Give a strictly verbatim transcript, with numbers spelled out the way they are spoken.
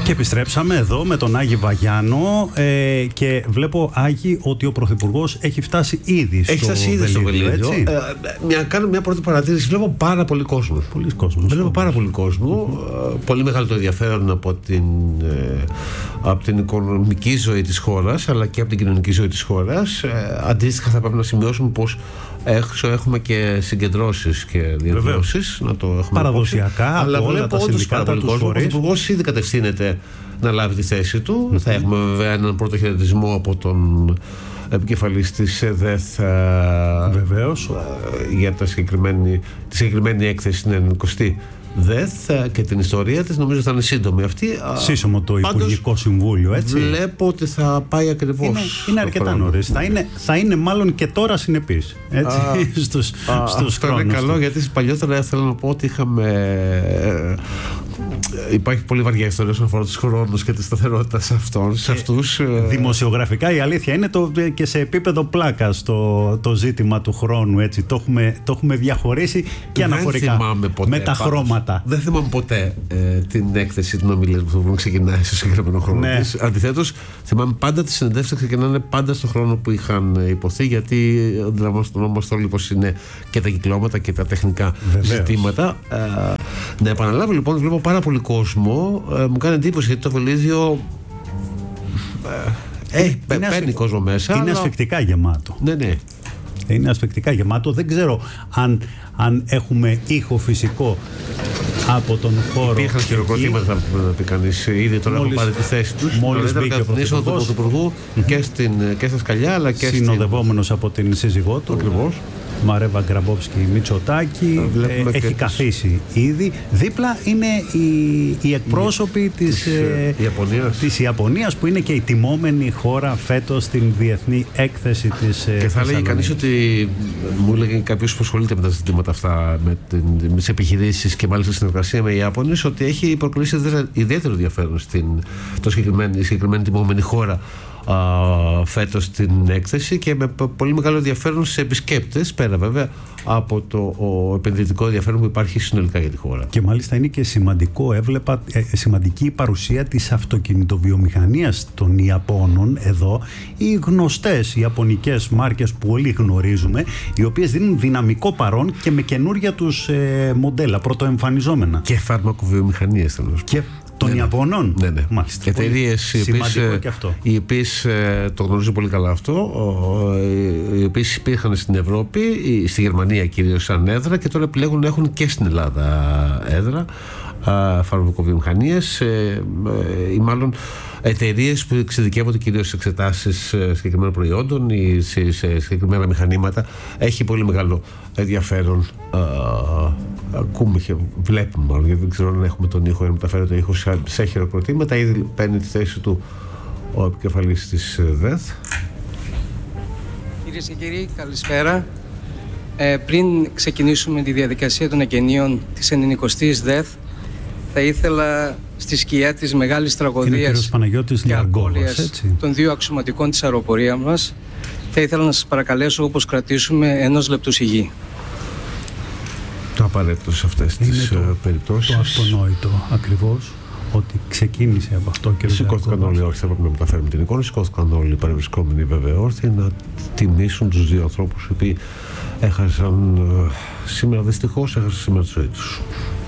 Και επιστρέψαμε εδώ με τον Άγη Βαγιάνο ε, και βλέπω, Άγη, ότι ο Πρωθυπουργός έχει φτάσει ήδη στο, έχει φτάσει ήδη στο Βελίδιο. Ε, μια, κάνω μια πρώτη παρατήρηση. Βλέπω πάρα πολύ κόσμο. Πολλοί κόσμος. Βλέπω πάρα πολύ κόσμο. Mm-hmm. Πολύ μεγάλο το ενδιαφέρον από την, ε, από την οικονομική ζωή της χώρας, αλλά και από την κοινωνική ζωή της χώρας. Ε, αντίστοιχα, θα πρέπει να σημειώσουμε πως έξω έχουμε και συγκεντρώσεις και διαδηλώσεις. Να το έχουμε παραδοσιακά, υπόψη. Αλλά όλα βλέπω όντως πάρα πολύ κόσμο. Ο Πρωθυπουργός ήδη κατευθύνεται να λάβει τη θέση του. Mm-hmm. Θα έχουμε βέβαια έναν πρώτο χαιρετισμό από τον επικεφαλής της ΕΔΕΘ, βεβαίως, για τα συγκεκριμένη, τη συγκεκριμένη έκθεση στην ενενηκοστή ΔΕΘ και την ιστορία της. Νομίζω θα είναι σύντομη αυτή. Σύσσωμο το Πάντως, Υπουργικό Συμβούλιο, έτσι. Βλέπω ότι θα πάει ακριβώς. Είναι, είναι αρκετά νωρίς. Θα είναι, θα είναι μάλλον και τώρα συνεπής. Έτσι, α, στους, α, στους αυτό είναι καλό, του. Γιατί παλιότερα θέλω να πω ότι είχαμε. Υπάρχει πολύ βαριά ιστορία όσον αφορά τους χρόνους και τη σταθερότητα σε, αυτόν, σε αυτούς. Δημοσιογραφικά η αλήθεια είναι το, και σε επίπεδο πλάκα το, το ζήτημα του χρόνου. Έτσι. Το, έχουμε, το έχουμε διαχωρίσει και δεν αναφορικά ποτέ, με τα πάντως, χρώματα. Δεν θυμάμαι ποτέ ε, την έκθεση την ομιλία που ξεκινάει σε συγκεκριμένο χρόνο. Ναι. Αντιθέτως, θυμάμαι πάντα τις συνεντεύξεις ξεκινάνε πάντα στον χρόνο που είχαν υποθεί, γιατί αντιλαμβανόμαστε όλοι πως είναι και τα κυκλώματα και τα τεχνικά Βεβαίως. ζητήματα. Ε, να επαναλάβω λοιπόν, βλέπω πάρα πολύ κόσμο. Ε, μου κάνει εντύπωση γιατί το Βελίδιο ε, ε, παίρνει ασφυ... κόσμο μέσα. Είναι αλλά... ασφυκτικά γεμάτο. Ναι, ναι. Είναι ασφυκτικά γεμάτο. Δεν ξέρω αν, αν έχουμε ήχο φυσικό από τον χώρο. Υπήρχαν χειροκροτήματα, θα να πει κανείς. Ήδη τώρα έχουν πάρει τη θέση τους. Μόλις μπήκε ο Πρωθυπουργός του Πρωθυπουργού mm-hmm. και, στην, και στα σκαλιά, αλλά και συνοδευόμενος στην... από την σύζυγό του. Ακριβώς. Μαρέβα Γκραμπόφσκι Μητσοτάκη, ε, έχει καθίσει ήδη. Δίπλα είναι οι, οι εκπρόσωποι της, της, ε, Ιαπωνίας. της Ιαπωνίας, που είναι και η τιμόμενη χώρα φέτος στην διεθνή έκθεση της ε, και θα έλεγε κανείς ότι μου έλεγε κάποιος που ασχολείται με τα ζητήματα αυτά, με, την, με τις επιχειρήσεις και μάλιστα συνεργασία με οι Ιάπωνες, ότι έχει προκλήσει ιδιαίτερο ενδιαφέρον στην το συγκεκριμένη, συγκεκριμένη τιμόμενη χώρα Uh, φέτος την έκθεση, και με πολύ μεγάλο ενδιαφέρον σε επισκέπτες, πέρα βέβαια από το ο επενδυτικό ενδιαφέρον που υπάρχει συνολικά για τη χώρα. Και μάλιστα είναι και σημαντικό, έβλεπα ε, σημαντική η παρουσία της αυτοκινητοβιομηχανίας των Ιαπώνων εδώ, οι γνωστές ιαπωνικές μάρκες που όλοι γνωρίζουμε, οι οποίες δίνουν δυναμικό παρόν και με καινούρια τους ε, μοντέλα, πρωτοεμφανιζόμενα. Και φαρμακοβιομηχανίες τέλος. Και των ναι, Ιαπωνών. Ναι, ναι. Μάλιστα. Εταιρείες οι οποίες ε, το γνωρίζω πολύ καλά αυτό, οι οποίες υπήρχαν στην Ευρώπη, στη Γερμανία κυρίως σαν έδρα, και τώρα επιλέγουν να έχουν και στην Ελλάδα έδρα, φαρμακοβιομηχανίες ε, ε, ή μάλλον εταιρείες που εξειδικεύονται κυρίως σε εξετάσεις συγκεκριμένων προϊόντων ή σε, σε συγκεκριμένα μηχανήματα. Έχει πολύ μεγάλο ενδιαφέρον. Α, ακούμε και βλέπουμε, μάλλον, γιατί δεν ξέρω αν έχουμε τον ήχο, να μεταφέρει το ήχο σε, σε χειροκροτήματα. Ήδη παίρνει τη θέση του ο επικεφαλής της ΔΕΘ. Κυρίες και κύριοι, καλησπέρα. Ε, πριν ξεκινήσουμε τη διαδικασία των εγγενείων της ενενηκοστής ΔΕΘ, θα ήθελα στη σκιά της μεγάλης τραγωδίας και απώλειας των δύο αξιωματικών της αεροπορίας μας, θα ήθελα να σας παρακαλέσω όπως κρατήσουμε ενός λεπτού σιγή. Το απαραίτητο σε αυτές τις το, περιπτώσεις. Το αυτονόητο ακριβώς, ότι ξεκίνησε από αυτό και σηκώθηκαν όλοι, όχι, θα πρέπει να μεταφέρουμε την εικόνα. Σηκώθηκαν όλοι οι παρευρισκόμενοι βέβαια όρθιοι να τιμήσουν τους δύο ανθρώπους οι οποίοι έχασαν σήμερα, δυστυχώς έχασαν σήμερα τη ζωή τους.